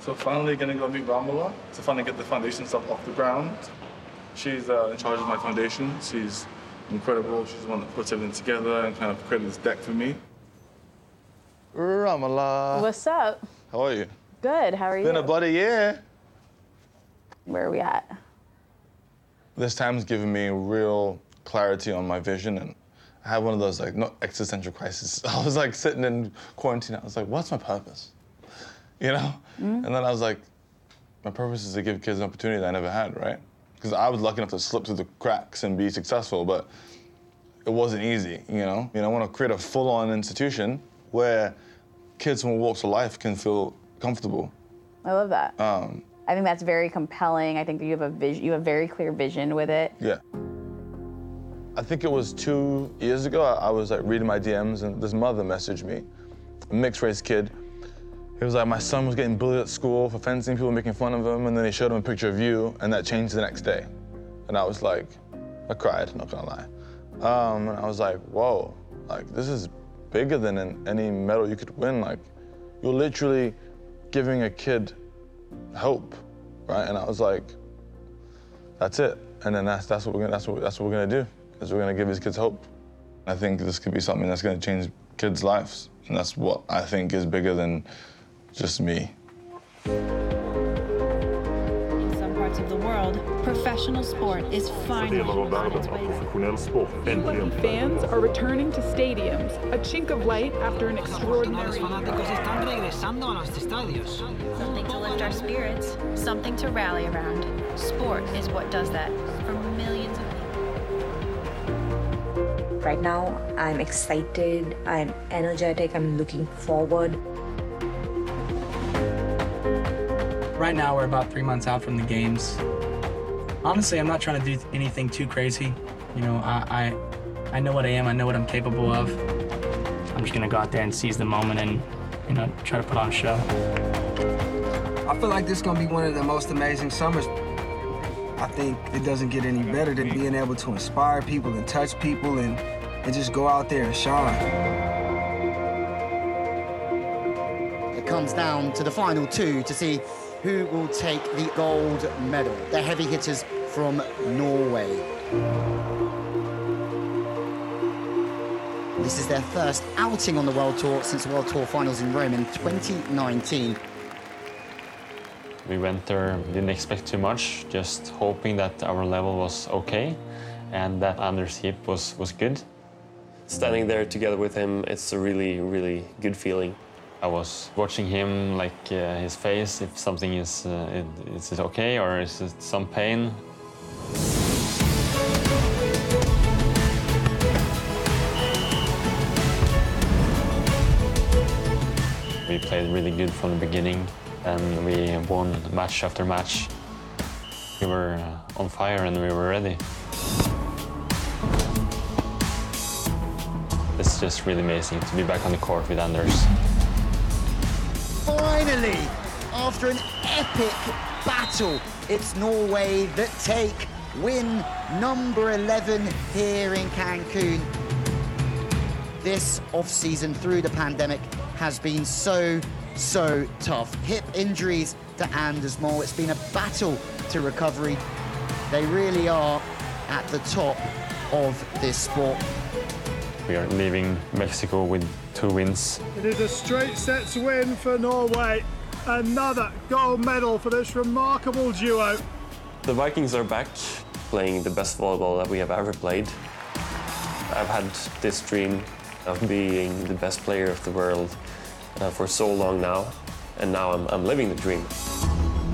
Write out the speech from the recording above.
So finally gonna go meet Ramala to finally get the foundation stuff off the ground. She's in charge of my foundation. She's incredible. She's the one that puts everything together and kind of created this deck for me. Ramala. What's up? How are you? Good, how are you? Been a bloody year. Where are we at? This time's given me real clarity on my vision, and I had one of those, like, not existential crises. I was like sitting in quarantine, I was like, what's my purpose? You know? And then I was like, my purpose is to give kids an opportunity that I never had, right? Because I was lucky enough to slip through the cracks and be successful, but it wasn't easy, you know? I want to create a full-on institution where kids from all walks of life can feel comfortable. I love that. I think that's very compelling. I think you have a very clear vision with it. Yeah. I think it was 2 years ago, I was like reading my DMs and this mother messaged me, a mixed race kid. It was like my son was getting bullied at school for fencing, people making fun of him, and then they showed him a picture of you, and that changed the next day. And I was like, I cried, not gonna lie. And I was like, whoa, like this is bigger than any medal you could win. Like, you're literally giving a kid hope, right? And I was like, that's it. And then that's what we're gonna do, is we're gonna give these kids hope. I think this could be something that's gonna change kids' lives, and that's what I think is bigger than just me. In some parts of the world, professional sport is finally on its way. Fans are returning to stadiums, a chink of light after an extraordinary year. Something to lift our spirits, something to rally around. Sport is what does that for millions of people. Right now, I'm excited, I'm energetic, I'm looking forward. Right now, we're about 3 months out from the games. Honestly, I'm not trying to do anything too crazy. You know, I know what I am, I know what I'm capable of. I'm just gonna go out there and seize the moment and, you know, try to put on a show. I feel like this is gonna be one of the most amazing summers. I think it doesn't get any better than being able to inspire people and touch people and just go out there and shine. It comes down to the final two to see who will take the gold medal. The heavy hitters from Norway. This is their first outing on the World Tour since the World Tour Finals in Rome in 2019. We went there, didn't expect too much, just hoping that our level was okay and that Anders' hip was good. Standing there together with him, it's a really, really good feeling. I was watching him, like his face, if something is it okay or is it some pain? We played really good from the beginning and we won match after match. We were on fire and we were ready. It's just really amazing to be back on the court with Anders. Finally, after an epic battle, it's Norway that take win number 11 here in Cancun. This off-season through the pandemic has been so tough. Hip injuries to Anders Mol. It's been a battle to recovery. They really are at the top of this sport. We are leaving Mexico with 2 wins. It is a straight sets win for Norway. Another gold medal for this remarkable duo. The Vikings are back, playing the best volleyball that we have ever played. I've had this dream of being the best player of the world for so long now, and now I'm living the dream.